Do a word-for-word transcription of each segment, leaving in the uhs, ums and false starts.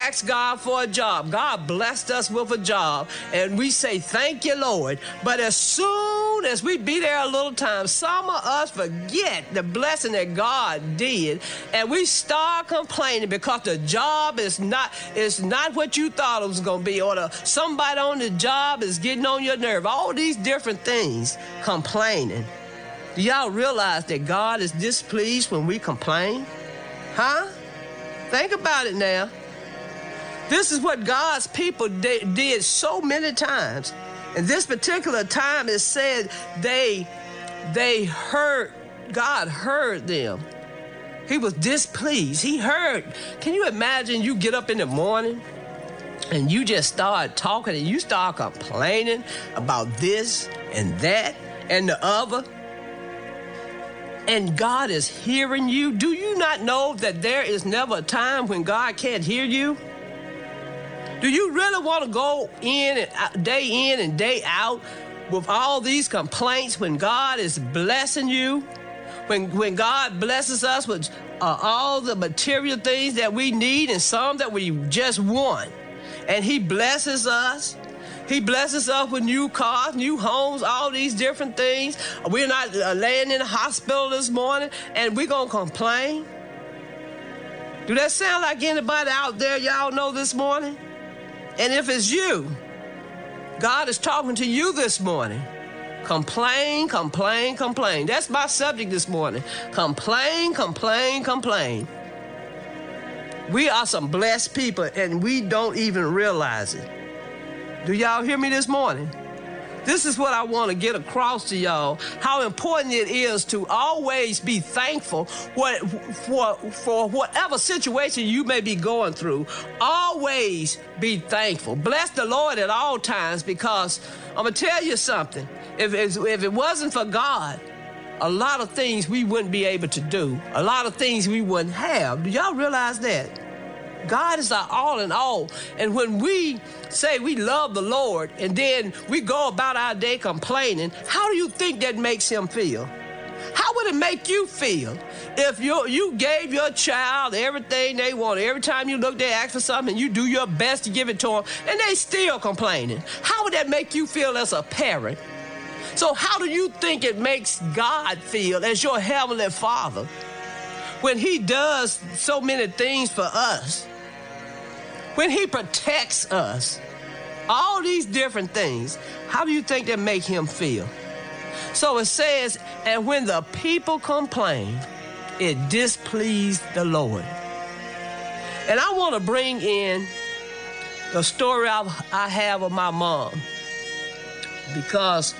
asked God for a job. God blessed us with a job, and we say, thank you, Lord. But as soon as we be there a little time, some of us forget the blessing that God did, and we start complaining because the job is not, is not what you thought it was going to be, or the, somebody on the job is getting on your nerve. All these different things, complaining. Do y'all realize that God is displeased when we complain? Huh? Think about it now. This is what God's people did, did so many times. And this particular time it said they, they heard, God heard them. He was displeased. He heard. Can you imagine you get up in the morning and you just start talking and you start complaining about this and that and the other? And God is hearing you. Do you not know that there is never a time when God can't hear you? Do you really want to go in and out, day in and day out with all these complaints when God is blessing you? When, when God blesses us with uh, all the material things that we need and some that we just want. And he blesses us. He blesses us with new cars, new homes, all these different things. We're not uh, laying in the hospital this morning, and we're going to complain. Do that sound like anybody out there y'all know this morning? And if it's you, God is talking to you this morning. Complain, complain, complain. That's my subject this morning. Complain, complain, complain. We are some blessed people, and we don't even realize it. Do y'all hear me this morning? This is what I want to get across to y'all, how important it is to always be thankful what, for, for whatever situation you may be going through. Always be thankful. Bless the Lord at all times, because I'm going to tell you something. If, if it wasn't for God, a lot of things we wouldn't be able to do. A lot of things we wouldn't have. Do y'all realize that? God is our all in all. And when we say we love the Lord and then we go about our day complaining, how do you think that makes him feel? How would it make you feel if you, you gave your child everything they wanted? Every time you look, they ask for something, and you do your best to give it to them, and they still complaining. How would that make you feel as a parent? So how do you think it makes God feel as your Heavenly Father when he does so many things for us? When he protects us, all these different things, how do you think that make him feel? So it says, and when the people complain, it displeased the Lord. And I want to bring in the story I, I have of my mom, because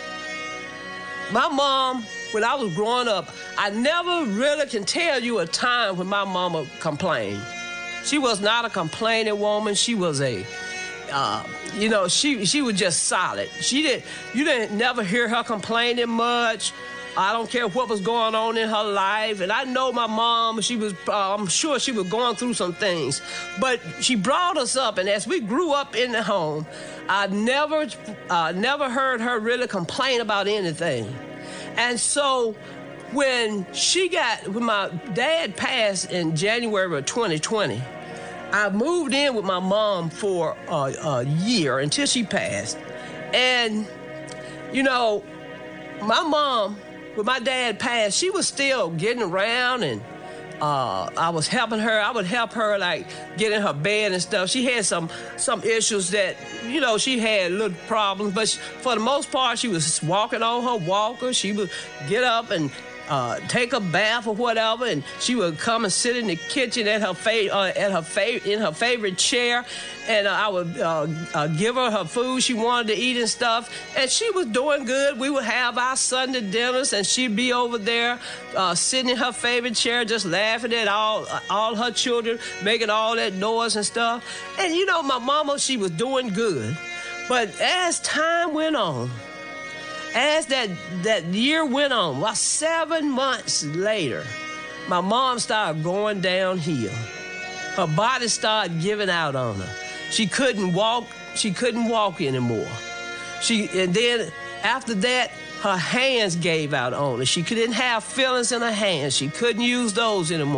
my mom, when I was growing up, I never really can tell you a time when my mama complained. She was not a complaining woman. She was a, uh, you know, she she was just solid. She didn't, you didn't never hear her complaining much. I don't care what was going on in her life. And I know my mom, she was, uh, I'm sure she was going through some things. But she brought us up, and as we grew up in the home, I never, uh, never heard her really complain about anything. And so when she got, when my dad passed in January of twenty twenty, I moved in with my mom for a, a year until she passed. And, you know, my mom, when my dad passed, she was still getting around, and uh, I was helping her. I would help her, like, get in her bed and stuff. She had some some issues that, you know, she had little problems, but she, for the most part, she was walking on her walker. She would get up and Uh, take a bath or whatever, and she would come and sit in the kitchen at her fa- uh, at her fa- in her favorite chair, and uh, I would uh, uh, give her her food she wanted to eat and stuff, and she was doing good. We would have our Sunday dinners, and she'd be over there uh, sitting in her favorite chair, just laughing at all all her children, making all that noise and stuff. And you know, my mama, she was doing good, but as time went on, As that, that year went on, about seven months later, my mom started going downhill. Her body started giving out on her. She couldn't walk. She couldn't walk anymore. She, and then after that, her hands gave out on her. She didn't have feelings in her hands. She couldn't use those anymore.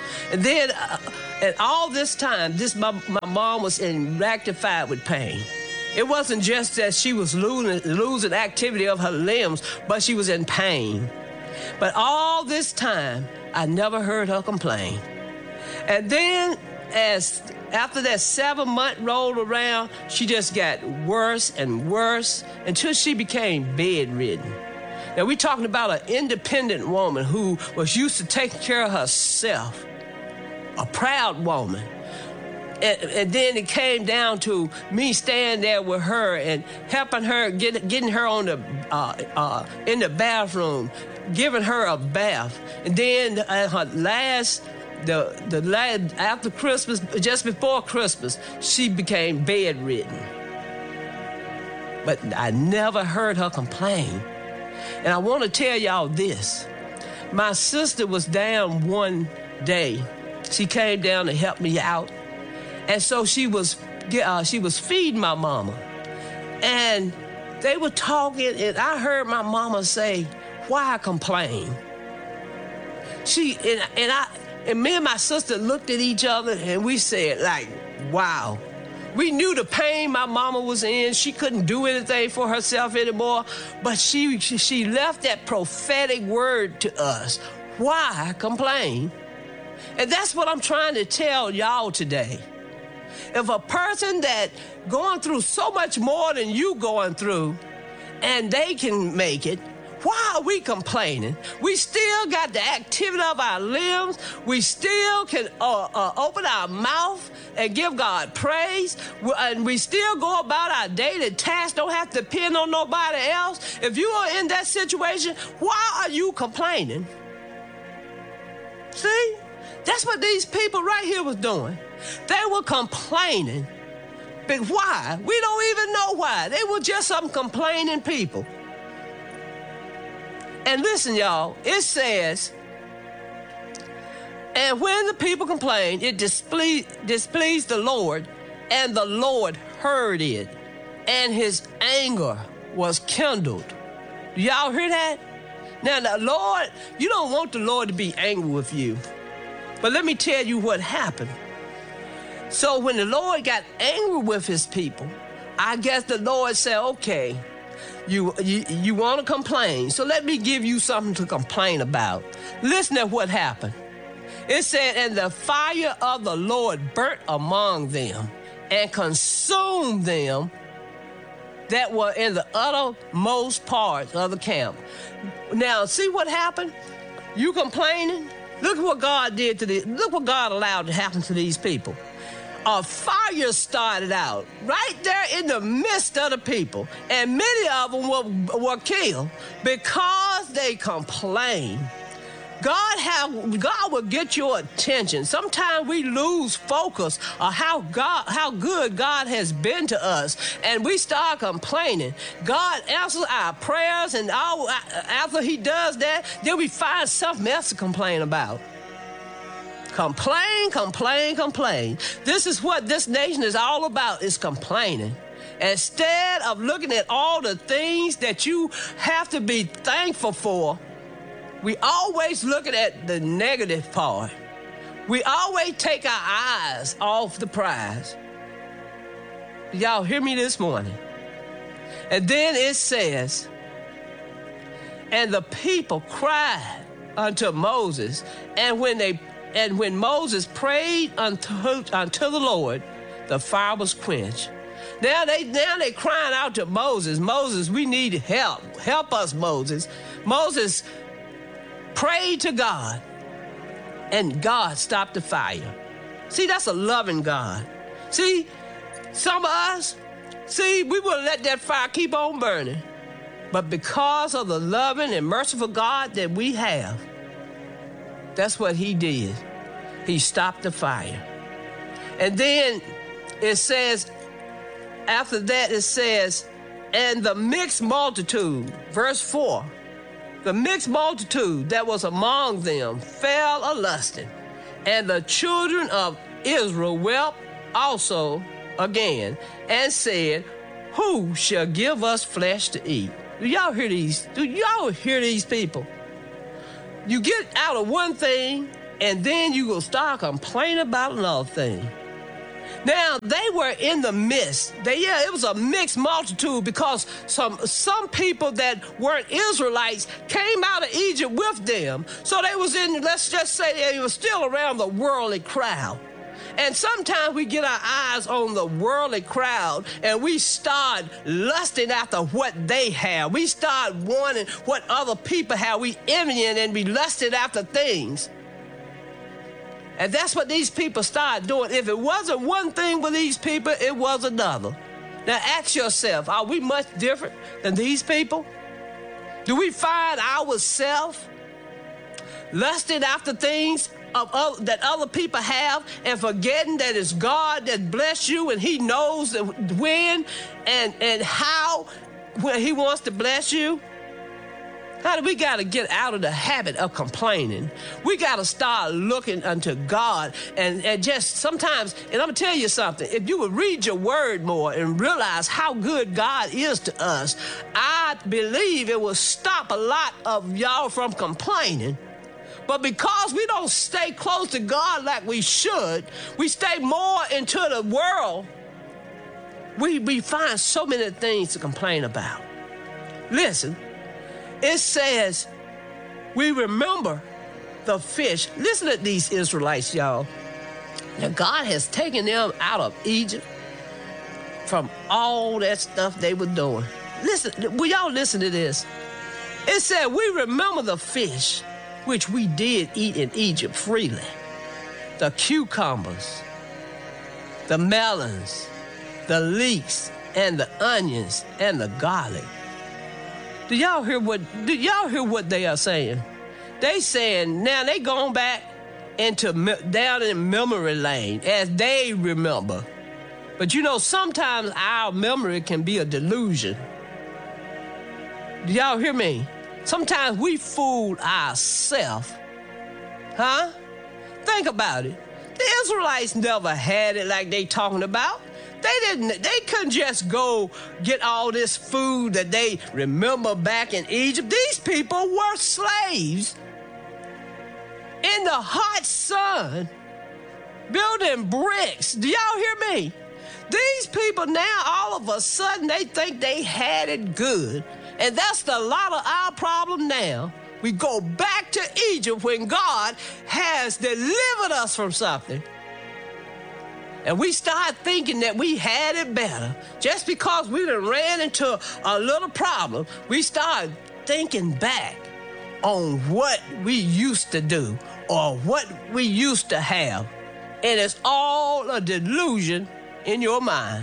And then, uh, and all this time, this my, my mom was in rectified with pain. It wasn't just that she was losing, losing activity of her limbs, but she was in pain. But all this time, I never heard her complain. And then, as after that seven month rolled around, she just got worse and worse until she became bedridden. Now, we're talking about an independent woman who was used to taking care of herself, a proud woman. And, and then it came down to me staying there with her and helping her, get, getting her on the uh, uh, in the bathroom, giving her a bath. And then uh, her last, the the last, after Christmas, just before Christmas, she became bedridden. But I never heard her complain. And I want to tell y'all this. My sister was down one day. She came down to help me out. And so she was uh, she was feeding my mama. And they were talking, and I heard my mama say, "Why complain?" She and, and I and me and my sister looked at each other and we said, like, wow. We knew the pain my mama was in. She couldn't do anything for herself anymore. But she she, she left that prophetic word to us. Why complain? And that's what I'm trying to tell y'all today. If a person that going through so much more than you going through, and they can make it, why are we complaining? We still got the activity of our limbs. We still can uh, uh, open our mouth and give God praise. And we still go about our daily tasks, don't have to depend on nobody else. If you are in that situation, why are you complaining? See? That's what these people right here was doing. They were complaining. But why? We don't even know why. They were just some complaining people. And listen, y'all, it says, and when the people complained, it displeased, displeased the Lord, and the Lord heard it, and his anger was kindled. Do y'all hear that? Now, the Lord, you don't want the Lord to be angry with you. But let me tell you what happened. So when the Lord got angry with his people, I guess the Lord said, okay, you, you, you want to complain, so let me give you something to complain about. Listen to what happened. It said, and the fire of the Lord burnt among them and consumed them that were in the uttermost parts of the camp. Now, see what happened? You complaining? Look what God did to the, look what God allowed to happen to these people. A fire started out right there in the midst of the people, and many of them were, were killed because they complained. God have God will get your attention. Sometimes we lose focus on how God, how good God has been to us, and we start complaining. God answers our prayers, and all, after He does that, then we find something else to complain about. Complain, complain, complain. This is what this nation is all about, is complaining. Instead of looking at all the things that you have to be thankful for, we always looking at the negative part. We always take our eyes off the prize. Y'all hear me this morning? And then it says, and the people cried unto Moses, and when they And when Moses prayed unto, unto the Lord, the fire was quenched. Now they now they crying out to Moses, Moses, we need help. Help us, Moses. Moses prayed to God, and God stopped the fire. See, that's a loving God. See, some of us, see, we will let that fire keep on burning. But because of the loving and merciful God that we have, that's what he did. He stopped the fire. And then it says, after that it says, and the mixed multitude, verse four, the mixed multitude that was among them fell a-lusting, and the children of Israel wept also again, and said, who shall give us flesh to eat? Do y'all hear these? Do y'all hear these people? You get out of one thing, and then you will start complaining about another thing. Now, they were in the midst. They, yeah, it was a mixed multitude because some some people that weren't Israelites came out of Egypt with them. So they was in, let's just say they were still around the worldly crowd. And sometimes we get our eyes on the worldly crowd and we start lusting after what they have. We start wanting what other people have. We envying and we lusting after things. And that's what these people started doing. If it wasn't one thing with these people, it was another. Now ask yourself, are we much different than these people? Do we find ourselves lusting after things of, of, that other people have and forgetting that it's God that bless you and he knows when and, and how when he wants to bless you? Honey, we got to get out of the habit of complaining. We got to start looking unto God and, and just sometimes, and I'm going to tell you something, if you would read your word more and realize how good God is to us, I believe it will stop a lot of y'all from complaining. But because we don't stay close to God like we should, we stay more into the world, we, we find so many things to complain about. Listen. It says, we remember the fish. Listen to these Israelites, y'all. Now, God has taken them out of Egypt from all that stuff they were doing. Listen, will y'all listen to this? It said, we remember the fish, which we did eat in Egypt freely. The cucumbers, the melons, the leeks, and the onions, and the garlic. Do y'all hear what, do y'all hear what they are saying? They saying, now they going back into, down in memory lane as they remember. But you know, sometimes our memory can be a delusion. Do y'all hear me? Sometimes we fool ourselves. Huh? Think about it. The Israelites never had it like they talking about. They didn't, they couldn't just go get all this food that they remember back in Egypt. These people were slaves in the hot sun, building bricks. Do y'all hear me? These people now, all of a sudden, they think they had it good. And that's the lot of our problem now. We go back to Egypt when God has delivered us from something. And we start thinking that we had it better. Just because we done ran into a little problem, we start thinking back on what we used to do or what we used to have. And it's all a delusion in your mind.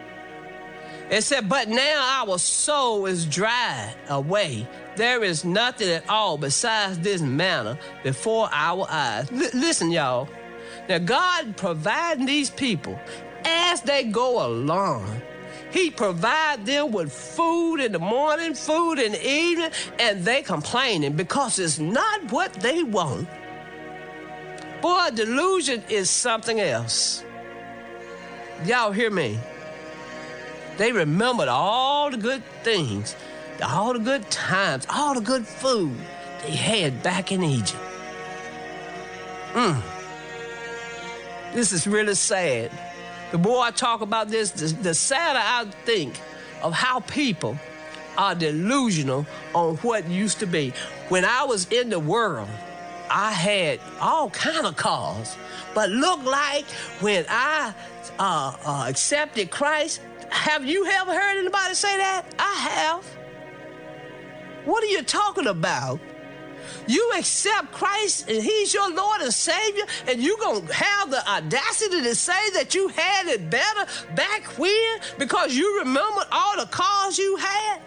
It said, but now our soul is dried away. There is nothing at all besides this manna before our eyes. L- listen, y'all. Now, God providing these people as they go along. He provide them with food in the morning, food in the evening, and they complaining because it's not what they want. Boy, delusion is something else. Y'all hear me? They remembered all the good things, all the good times, all the good food they had back in Egypt. Mm. This is really sad. The more I talk about this, the, the sadder I think of how people are delusional on what used to be. When I was in the world, I had all kind of cars. But look like when I uh, uh, accepted Christ, have you ever heard anybody say that? I have. What are you talking about? You accept Christ and he's your Lord and Savior, and you gonna have the audacity to say that you had it better back when because you remembered all the cars you had?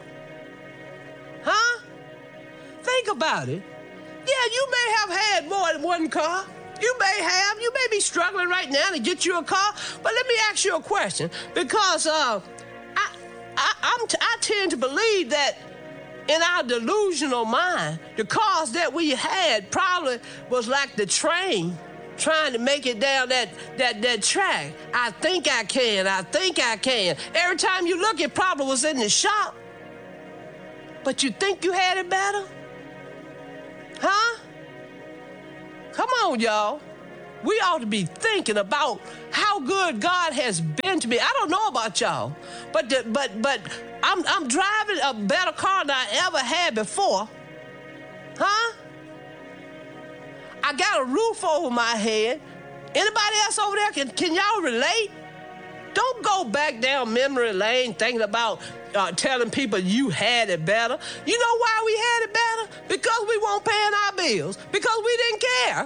Huh? Think about it. Yeah, you may have had more than one car. You may have. You may be struggling right now to get you a car. But let me ask you a question, because uh, I, I, I'm t- I tend to believe that in our delusional mind, the cars that we had probably was like the train trying to make it down that, that, that track. I think I can. I think I can. Every time you look, it probably was in the shop. But you think you had it better? Huh? Come on, y'all. We ought to be thinking about how good God has been to me. I don't know about y'all, but the, but but I'm I'm driving a better car than I ever had before. Huh? I got a roof over my head. Anybody else over there, can, can y'all relate? Don't go back down memory lane thinking about uh, telling people you had it better. You know why we had it better? Because we weren't paying our bills. Because we didn't care.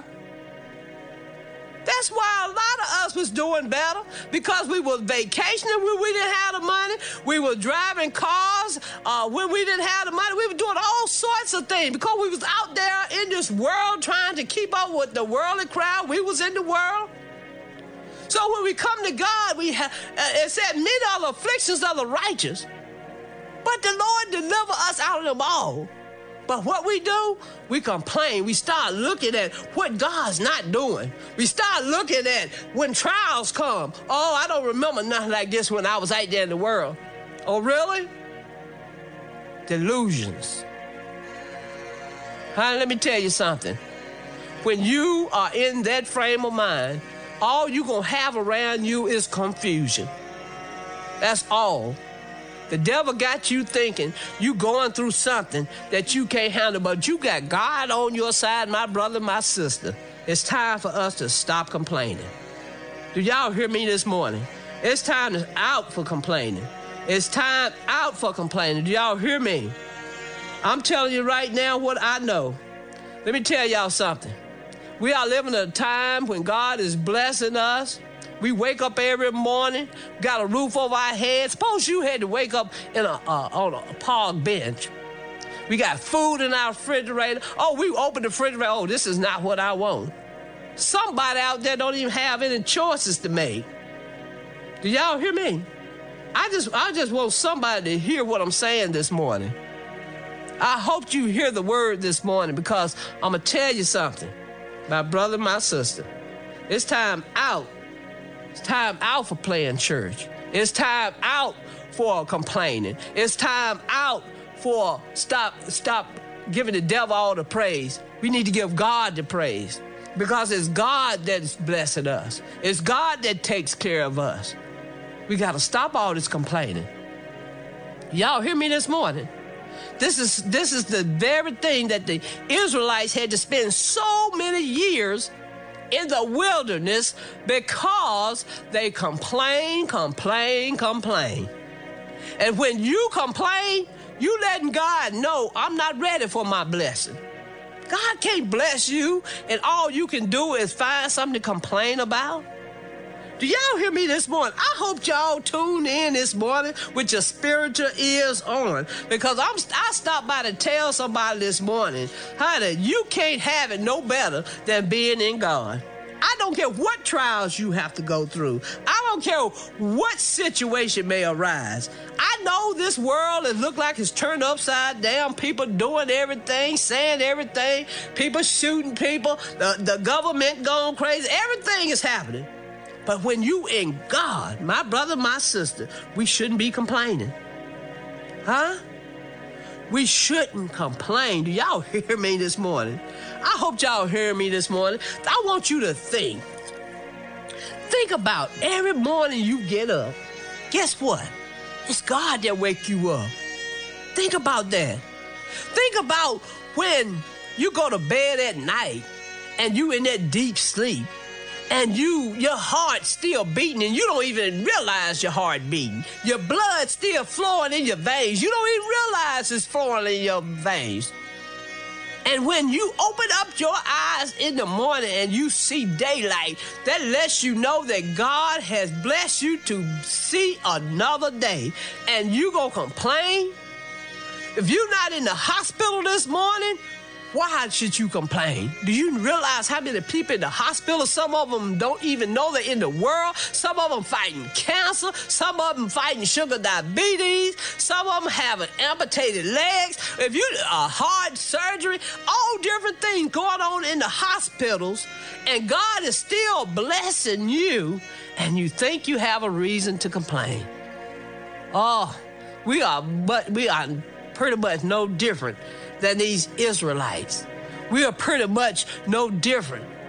That's why a lot of us was doing better, because we was vacationing when we didn't have the money. We were driving cars uh, when we didn't have the money. We were doing all sorts of things because we was out there in this world trying to keep up with the worldly crowd. We was in the world. So when we come to God, we have, uh, it said, many are the afflictions of the righteous, but the Lord deliver us out of them all. But what we do, we complain. We start looking at what God's not doing. We start looking at when trials come. Oh, I don't remember nothing like this when I was out there in the world. Oh, really? Delusions. Honey, let me tell you something. When you are in that frame of mind, all you're going to have around you is confusion. That's all. The devil got you thinking you going through something that you can't handle, but you got God on your side, my brother, my sister. It's time for us to stop complaining. Do y'all hear me this morning? It's time to out for complaining. It's time out for complaining. Do y'all hear me? I'm telling you right now what I know. Let me tell y'all something. We are living a time when God is blessing us. We wake up every morning, got a roof over our heads. Suppose you had to wake up in a, uh, on a park bench. We got food in our refrigerator. Oh, we open the refrigerator. Oh, this is not what I want. Somebody out there don't even have any choices to make. Do y'all hear me? I just, I just want somebody to hear what I'm saying this morning. I hope you hear the word this morning, because I'm going to tell you something. My brother, my sister, it's time out. It's time out for playing church. It's time out for complaining. It's time out for stop, stop giving the devil all the praise. We need to give God the praise, because it's God that's blessing us. It's God that takes care of us. We got to stop all this complaining. Y'all hear me this morning? This is, this is the very thing that the Israelites had to spend so many years in the wilderness, because they complain, complain, complain. And when you complain, you letting God know, I'm not ready for my blessing. God can't bless you, and all you can do is find something to complain about. Do y'all hear me this morning? I hope y'all tune in this morning with your spiritual ears on, because I'm, I stopped by to tell somebody this morning, honey, you can't have it no better than being in God. I don't care what trials you have to go through. I don't care what situation may arise. I know this world, it look like it's turned upside down. People doing everything, saying everything. People shooting people. The, the government going crazy. Everything is happening. But when you in God, my brother, my sister, we shouldn't be complaining. Huh? We shouldn't complain. Do y'all hear me this morning? I hope y'all hear me this morning. I want you to think. Think about every morning you get up. Guess what? It's God that wake you up. Think about that. Think about when you go to bed at night and you in that deep sleep, and you, your heart still beating, and you don't even realize your heart beating. Your blood still flowing in your veins. You don't even realize it's flowing in your veins. And when you open up your eyes in the morning and you see daylight, that lets you know that God has blessed you to see another day. And you gonna complain? If you're not in the hospital this morning, why should you complain? Do you realize how many people in the hospital? Some of them don't even know they're in the world. Some of them fighting cancer. Some of them fighting sugar diabetes. Some of them having amputated legs. If you a heart surgery, all different things going on in the hospitals, and God is still blessing you, and you think you have a reason to complain. Oh, we are, but we are pretty much no different than these Israelites. We are pretty much no different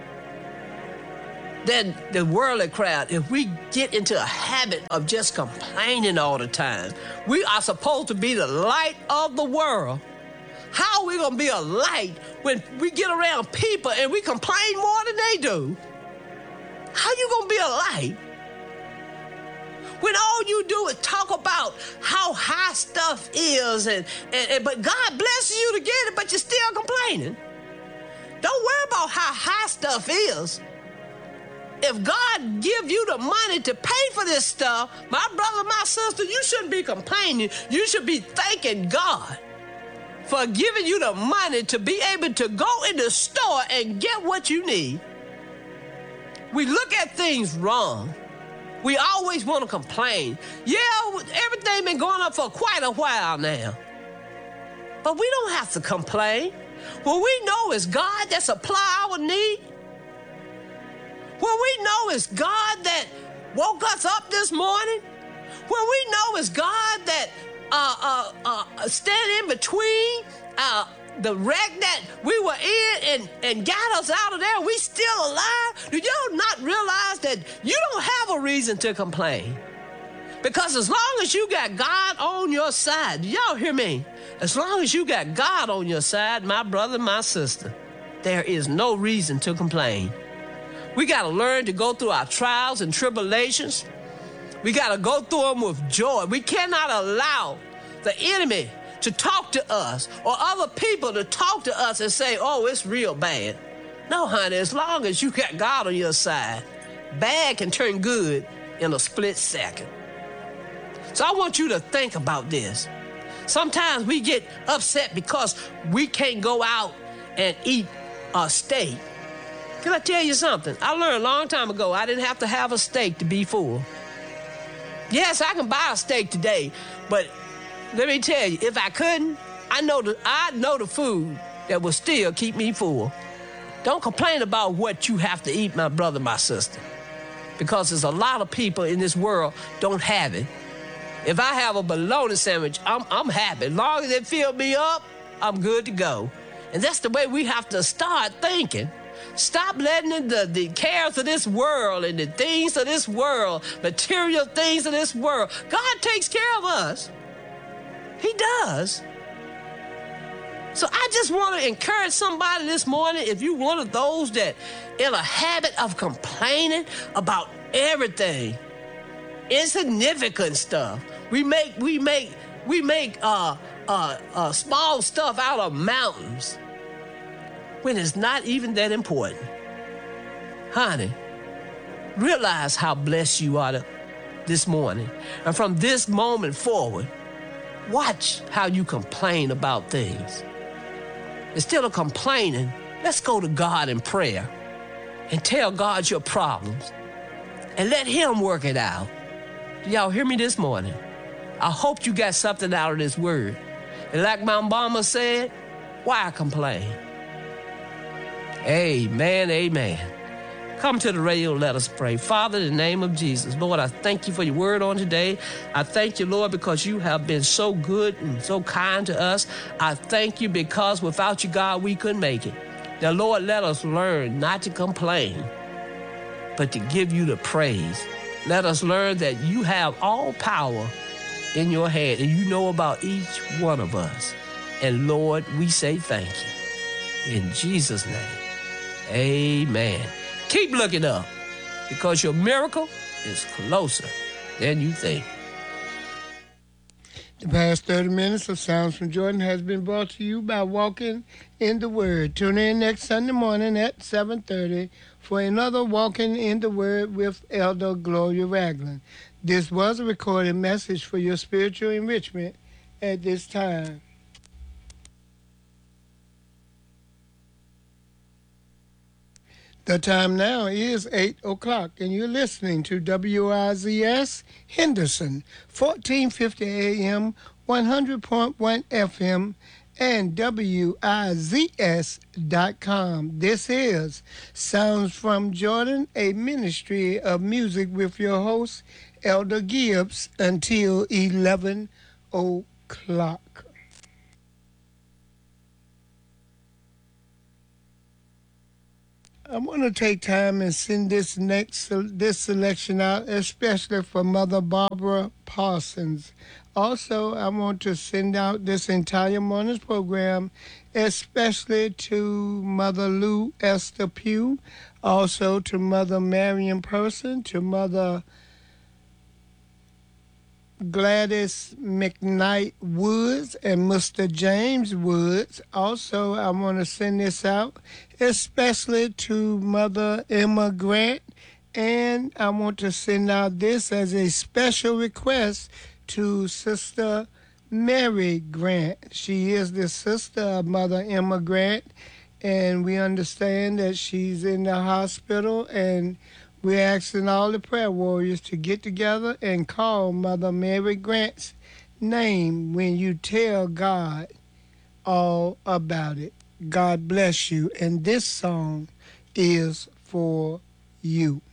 than the worldly crowd if we get into a habit of just complaining all the time. We are supposed to be the light of the world. How are we going to be a light when we get around people and we complain more than they do? How you going to be a light when all you do is talk about how high stuff is, and, and, and but God blesses you to get it, but you're still complaining? Don't worry about how high stuff is. If God give you the money to pay for this stuff, my brother, my sister, you shouldn't be complaining. You should be thanking God for giving you the money to be able to go in the store and get what you need. We look at things wrong. We always want to complain. Yeah, everything been going up for quite a while now. But we don't have to complain. When we know it's God that supply our need, when we know it's God that woke us up this morning, when we know it's God that uh, uh, uh, stand in between uh, the wreck that we were in and, and got us out of there, we still alive, do y'all not realize that you don't have a reason to complain? Because as long as you got God on your side, do y'all hear me? As long as you got God on your side, my brother, my sister, there is no reason to complain. We got to learn to go through our trials and tribulations. We got to go through them with joy. We cannot allow the enemy to talk to us or other people to talk to us and say, oh, it's real bad. No, honey, as long as you got God on your side, bad can turn good in a split second. So I want you to think about this. Sometimes we get upset because we can't go out and eat a steak. Can I tell you something? I learned a long time ago I didn't have to have a steak to be full. Yes, I can buy a steak today, but let me tell you, if I couldn't, I know the, I know the food that will still keep me full. Don't complain about what you have to eat, my brother, my sister, because there's a lot of people in this world don't have it. If I have a bologna sandwich, I'm, I'm happy. As long as it fills me up, I'm good to go. And that's the way we have to start thinking. Stop letting the, the cares of this world and the things of this world, material things of this world. God takes care of us. He does. So I just want to encourage somebody this morning, if you're one of those that in a habit of complaining about everything, insignificant stuff. We make we make we make uh, uh, uh, small stuff out of mountains when it's not even that important. Honey, realize how blessed you are to, this morning. And from this moment forward, watch how you complain about things. Instead of complaining, let's go to God in prayer and tell God your problems and let Him work it out. Do y'all hear me this morning? I hope you got something out of this word. And like my mama said, why complain? Amen, amen. Come to the radio, let us pray. Father, in the name of Jesus, Lord, I thank you for your word on today. I thank you, Lord, because you have been so good and so kind to us. I thank you because without you, God, we couldn't make it. Now, Lord, let us learn not to complain, but to give you the praise. Let us learn that you have all power in your hand and you know about each one of us. And Lord, we say thank you. In Jesus' name, amen. Keep looking up because your miracle is closer than you think. The past thirty minutes of Sounds from Jordan has been brought to you by Walking in the Word. Tune in next Sunday morning at seven thirty for another Walking in the Word with Elder Gloria Ragland. This was a recorded message for your spiritual enrichment at this time. The time now is eight o'clock, and you're listening to W I Z S Henderson, fourteen fifty A M, one hundred point one F M, and W I Z S dot com. This is Sounds from Jordan, a ministry of music with your host, Elder Gibbs, until eleven o'clock. I want to take time and send this next this selection out, especially for Mother Barbara Parsons. Also, I want to send out this entire morning's program, especially to Mother Lou Esther Pugh, also to Mother Marion Person, to Mother Gladys McKnight Woods and Mister James Woods. Also, I want to send this out especially to Mother Emma Grant, and I want to send out this as a special request to Sister Mary Grant. She is the sister of Mother Emma Grant, and we understand that she's in the hospital, and we're asking all the prayer warriors to get together and call Mother Mary Grant's name when you tell God all about it. God bless you. And this song is for you.